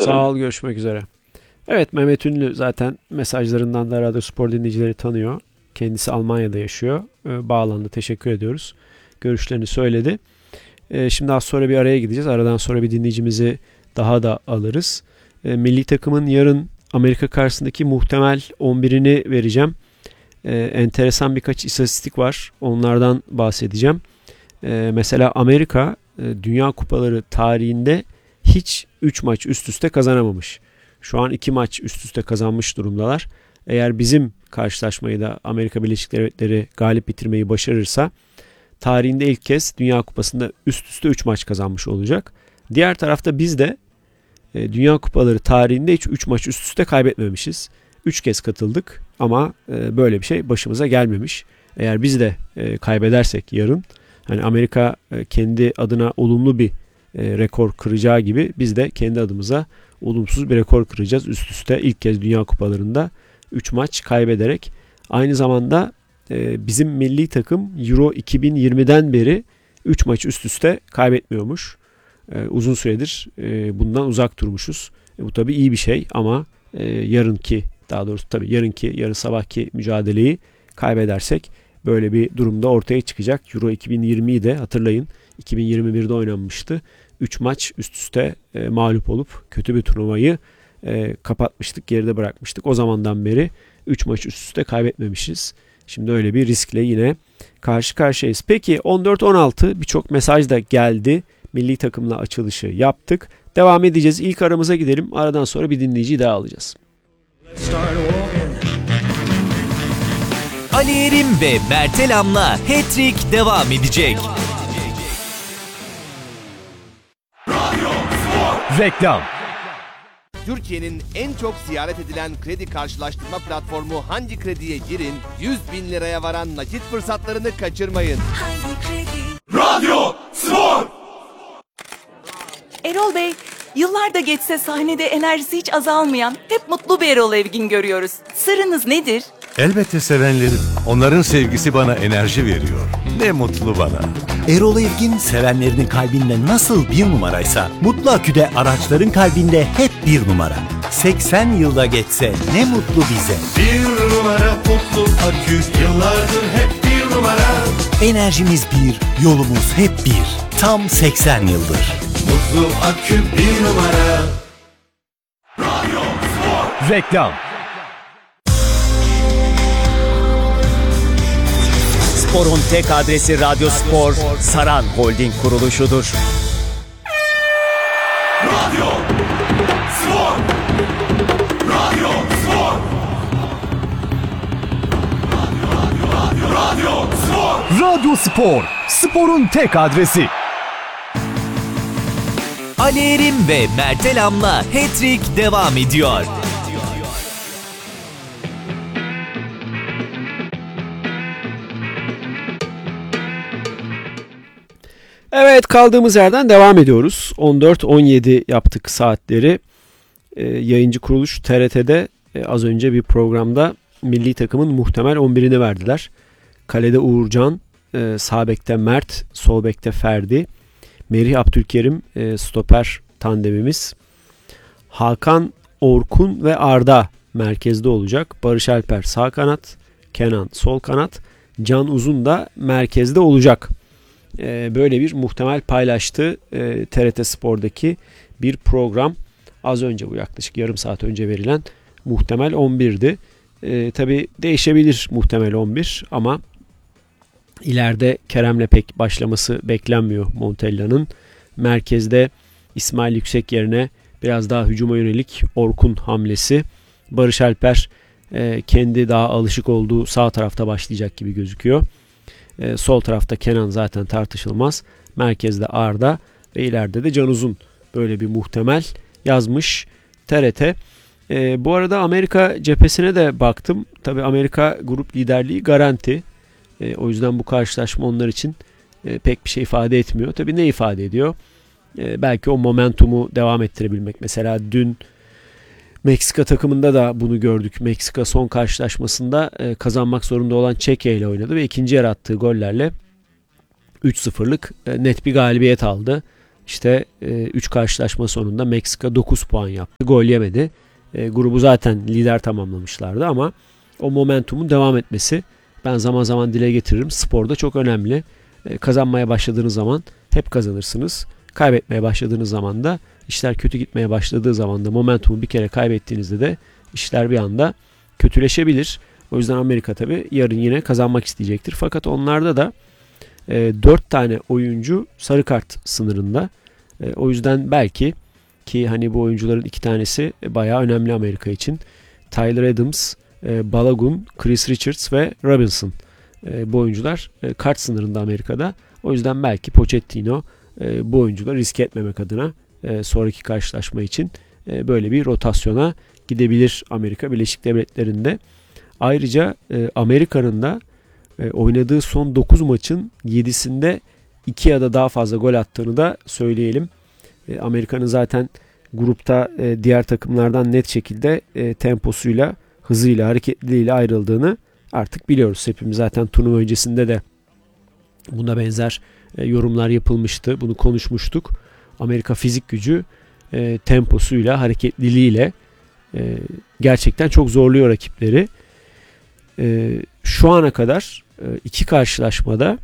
Sağ ol, görüşmek üzere. Evet, Mehmet Ünlü zaten mesajlarından da Radyo Spor dinleyicileri tanıyor. Kendisi Almanya'da yaşıyor. Bağlandı, teşekkür ediyoruz. Görüşlerini söyledi. Şimdi az sonra bir araya gideceğiz. Aradan sonra bir dinleyicimizi daha da alırız. Milli takımın yarın Amerika karşısındaki muhtemel 11'ini vereceğim. Enteresan birkaç istatistik var. Onlardan bahsedeceğim. Mesela Amerika Dünya Kupaları tarihinde hiç 3 maç üst üste kazanamamış. Şu an 2 maç üst üste kazanmış durumdalar. Eğer bizim karşılaşmayı da Amerika Birleşik Devletleri galip bitirmeyi başarırsa tarihinde ilk kez Dünya Kupası'nda üst üste 3 maç kazanmış olacak. Diğer tarafta biz de Dünya Kupaları tarihinde hiç 3 maç üst üste kaybetmemişiz. 3 kez katıldık ama böyle bir şey başımıza gelmemiş. Eğer biz de kaybedersek yarın, hani Amerika kendi adına olumlu bir rekor kıracağı gibi biz de kendi adımıza olumsuz bir rekor kıracağız. Üst üste ilk kez Dünya Kupalarında 3 maç kaybederek. Aynı zamanda bizim milli takım Euro 2020'den beri 3 maç üst üste kaybetmiyormuş. Uzun süredir bundan uzak durmuşuz. Bu tabii iyi bir şey ama yarın sabahki mücadeleyi kaybedersek böyle bir durumda ortaya çıkacak. Euro 2020'yi de hatırlayın, 2021'de oynanmıştı. 3 maç üst üste mağlup olup kötü bir turnuvayı kapatmıştık, geride bırakmıştık. O zamandan beri 3 maç üst üste kaybetmemişiz. Şimdi öyle bir riskle yine karşı karşıyayız. Peki 14-16 birçok mesaj da geldi. Milli takımla açılışı yaptık. Devam edeceğiz. İlk aramıza gidelim. Aradan sonra bir dinleyiciyi daha alacağız. Ali Erim ve Mertelam'la Hat-Trick devam edecek. Reklam. Türkiye'nin en çok ziyaret edilen kredi karşılaştırma platformu Hangi Kredi'ye girin, 100.000 liraya varan nakit fırsatlarını kaçırmayın. Radyo Spor. Erol Bey, yıllar da geçse sahnede enerjisi hiç azalmayan, hep mutlu bir Erol Evgin görüyoruz. Sırrınız nedir? Elbette sevenlerim. Onların sevgisi bana enerji veriyor. Ne mutlu bana. Erol Evgin sevenlerinin kalbinde nasıl bir numaraysa Mutlu Akü'de araçların kalbinde hep bir numara. 80 yılda geçse ne mutlu bize. Bir numara Mutlu Akü, yıllardır hep bir numara. Enerjimiz bir, yolumuz hep bir. Tam 80 yıldır. Mutlu Akü bir numara. Radyo Spor. Reklam. Spor'un tek adresi Radyo Spor, Saran Holding kuruluşudur. Radyo Spor. Radyo Spor. Radyo Spor. Radyo Spor. Spor'un tek adresi. Ali Erim ve Mertelam'la Hat-Trick devam ediyor. Evet, kaldığımız yerden devam ediyoruz. 14-17 yaptık saatleri. Yayıncı kuruluş TRT'de az önce bir programda milli takımın muhtemel 11'ini verdiler. Kalede Uğurcan, sağ bekte Mert, sol bekte Ferdi, Merih Abdülkerim stoper tandemimiz. Hakan, Orkun ve Arda merkezde olacak. Barış Alper sağ kanat, Kenan sol kanat, Can Uzun da merkezde olacak. Böyle bir muhtemel paylaştı TRT Spor'daki bir program. Az önce, bu yaklaşık yarım saat önce verilen muhtemel 11'di. Tabii değişebilir muhtemel 11 ama ileride Kerem'le pek başlaması beklenmiyor Montella'nın. Merkezde İsmail Yüksek yerine biraz daha hücuma yönelik Orkun hamlesi. Barış Alper kendi daha alışık olduğu sağ tarafta başlayacak gibi gözüküyor. Sol tarafta Kenan zaten tartışılmaz. Merkezde Arda ve ileride de Can Uzun. Böyle bir muhtemel yazmış TRT. Bu arada Amerika cephesine de baktım. Tabii Amerika grup liderliği garanti. O yüzden bu karşılaşma onlar için pek bir şey ifade etmiyor. Tabii ne ifade ediyor? Belki o momentumu devam ettirebilmek. Mesela dün Meksika takımında da bunu gördük. Meksika son karşılaşmasında kazanmak zorunda olan Çekya ile oynadı ve ikinci yarı attığı gollerle 3-0'lık net bir galibiyet aldı. İşte 3 karşılaşma sonunda Meksika 9 puan yaptı. Gol yemedi. Grubu zaten lider tamamlamışlardı ama o momentumun devam etmesi, ben zaman zaman dile getiririm, sporda çok önemli. Kazanmaya başladığınız zaman hep kazanırsınız. Kaybetmeye başladığınız zaman da, işler kötü gitmeye başladığı zaman da, momentumu bir kere kaybettiğinizde de işler bir anda kötüleşebilir. O yüzden Amerika tabii yarın yine kazanmak isteyecektir. Fakat onlarda da 4 tane oyuncu sarı kart sınırında. O yüzden belki, ki hani bu oyuncuların 2 tanesi bayağı önemli Amerika için. Tyler Adams, Balogun, Chris Richards ve Robinson. Bu oyuncular kart sınırında Amerika'da. O yüzden belki Pochettino bu oyuncuları riske etmemek adına sonraki karşılaşma için böyle bir rotasyona gidebilir Amerika Birleşik Devletleri'nde. Ayrıca Amerika'nın da oynadığı son 9 maçın 7'sinde 2 ya da daha fazla gol attığını da söyleyelim. Amerika'nın zaten grupta diğer takımlardan net şekilde temposuyla, hızıyla, hareketliliğiyle ayrıldığını artık biliyoruz. Hepimiz zaten turnuva öncesinde de buna benzer yorumlar yapılmıştı. Bunu konuşmuştuk. Amerika fizik gücü, temposuyla, hareketliliğiyle gerçekten çok zorluyor rakipleri. Şu ana kadar 2 karşılaşmada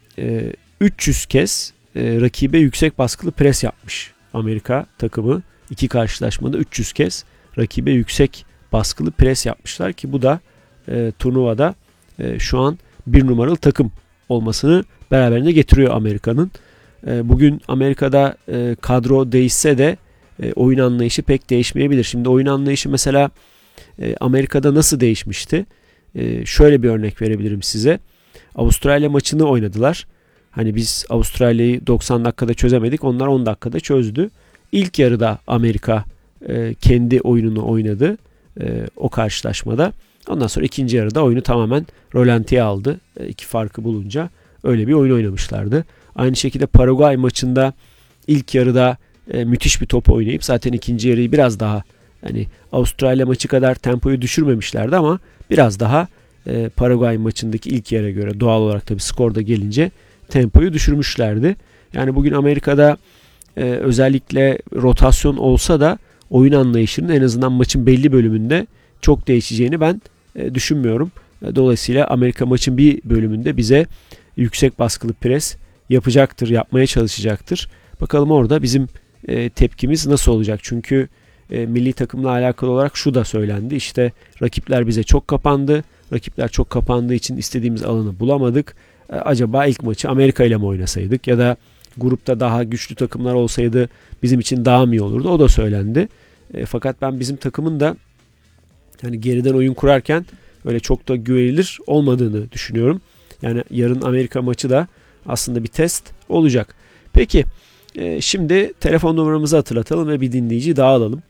300 kez rakibe yüksek baskılı pres yapmış Amerika takımı. 2 karşılaşmada 300 kez rakibe yüksek baskılı pres yapmışlar ki bu da turnuvada şu an 1 numaralı takım olmasını beraberinde getiriyor Amerika'nın. Bugün Amerika'da kadro değişse de oyun anlayışı pek değişmeyebilir. Şimdi oyun anlayışı mesela Amerika'da nasıl değişmişti? Şöyle bir örnek verebilirim size. Avustralya maçını oynadılar. Hani biz Avustralya'yı 90 dakikada çözemedik. Onlar 10 dakikada çözdü. İlk yarıda Amerika kendi oyununu oynadı o karşılaşmada. Ondan sonra ikinci yarıda oyunu tamamen rolantiye aldı. 2 farkı bulunca öyle bir oyun oynamışlardı. Aynı şekilde Paraguay maçında ilk yarıda müthiş bir top oynayıp zaten ikinci yarıyı biraz daha, hani Avustralya maçı kadar tempoyu düşürmemişlerdi ama biraz daha Paraguay maçındaki ilk yere göre doğal olarak tabii skorda gelince tempoyu düşürmüşlerdi. Yani bugün Amerika'da özellikle rotasyon olsa da oyun anlayışının en azından maçın belli bölümünde çok değişeceğini ben düşünmüyorum. Dolayısıyla Amerika maçın bir bölümünde bize yüksek baskılı pres yapacaktır, yapmaya çalışacaktır. Bakalım orada bizim tepkimiz nasıl olacak? Çünkü milli takımla alakalı olarak şu da söylendi. İşte rakipler bize çok kapandı. Rakipler çok kapandığı için istediğimiz alanı bulamadık. Acaba ilk maçı Amerika ile mi oynasaydık? Ya da grupta daha güçlü takımlar olsaydı bizim için daha mı iyi olurdu? O da söylendi. Fakat ben bizim takımın da hani geriden oyun kurarken öyle çok da güvenilir olmadığını düşünüyorum. Yani yarın Amerika maçı da aslında bir test olacak. Peki şimdi telefon numaramızı hatırlatalım ve bir dinleyici daha alalım.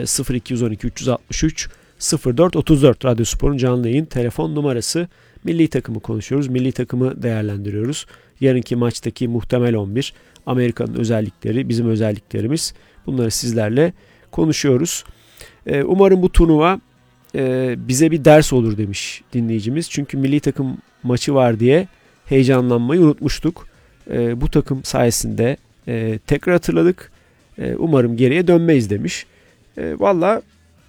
0212 363 04 34 Radyo Spor'un canlı yayın telefon numarası. Milli takımı konuşuyoruz. Milli takımı değerlendiriyoruz. Yarınki maçtaki muhtemel 11, Amerika'nın özellikleri, bizim özelliklerimiz, bunları sizlerle konuşuyoruz. Umarım bu turnuva bize bir ders olur demiş dinleyicimiz. Çünkü milli takım maçı var diye heyecanlanmayı unutmuştuk. Bu takım sayesinde tekrar hatırladık. Umarım geriye dönmeyiz demiş. Valla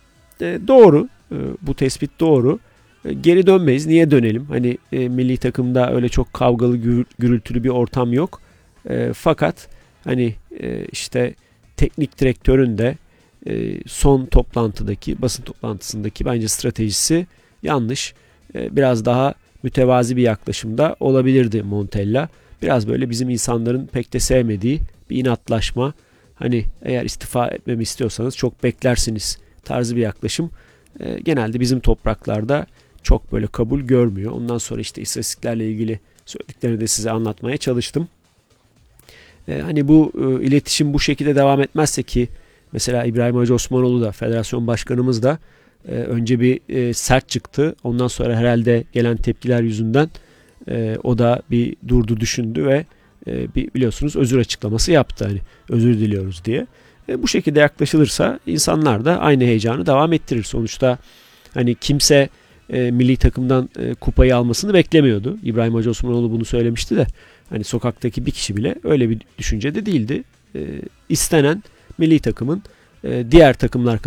doğru. Bu tespit doğru. Geri dönmeyiz. Niye dönelim? Hani milli takımda öyle çok kavgalı, gürültülü bir ortam yok. Fakat hani işte teknik direktörün de son toplantıdaki, basın toplantısındaki bence stratejisi yanlış. Biraz daha mütevazi bir yaklaşımda olabilirdi Montella. Biraz böyle bizim insanların pek de sevmediği bir inatlaşma. Hani eğer istifa etmemi istiyorsanız çok beklersiniz tarzı bir yaklaşım. Genelde bizim topraklarda çok böyle kabul görmüyor. Ondan sonra işte istatistiklerle ilgili söylediklerini de size anlatmaya çalıştım. Hani bu iletişim bu şekilde devam etmezse, ki mesela İbrahim Hacı Osmanoğlu da, federasyon başkanımız da önce bir sert çıktı. Ondan sonra herhalde gelen tepkiler yüzünden o da bir durdu, düşündü ve biliyorsunuz özür açıklaması yaptı. Hani özür diliyoruz diye. Bu şekilde yaklaşılırsa insanlar da aynı heyecanı devam ettirir. Sonuçta hani kimse milli takımdan kupayı almasını beklemiyordu. İbrahim Hacı Osmanoğlu bunu söylemişti de hani sokaktaki bir kişi bile öyle bir düşüncede değildi. istenen milli takımın diğer takımlar